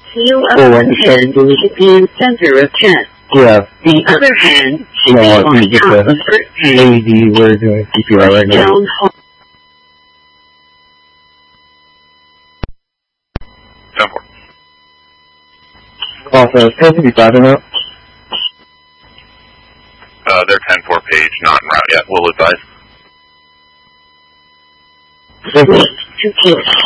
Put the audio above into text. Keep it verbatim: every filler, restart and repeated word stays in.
Heel of one hand should be in center of chest. Yeah. The other hand should No, be I on think it's top a of her hand. lazy word to keep you out right now. Down hard. ten four. Also, it's supposed to be five and out. Uh, they're ten four page, not en route yet. We'll advise. Simple. Two kilos.